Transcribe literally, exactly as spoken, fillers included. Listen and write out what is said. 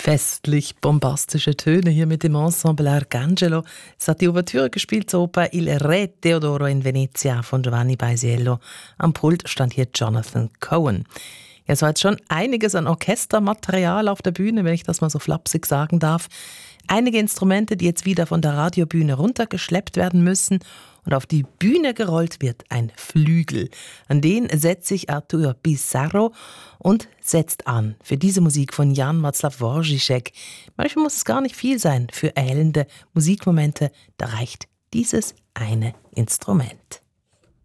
Festlich bombastische Töne hier mit dem Ensemble Arcangelo. Es hat die Ouvertüre gespielt zur Oper Il Re Teodoro in Venezia von Giovanni Paisiello. Am Pult stand hier Jonathan Cohen. Ja, es war jetzt schon einiges an Orchestermaterial auf der Bühne, wenn ich das mal so flapsig sagen darf. Einige Instrumente, die jetzt wieder von der Radiobühne runtergeschleppt werden müssen. Und auf die Bühne gerollt wird ein Flügel. An den setzt sich Artur Pizarro und setzt an für diese Musik von Jan Václav Dvořáček. Manchmal muss es gar nicht viel sein für erhellende Musikmomente. Da reicht dieses eine Instrument.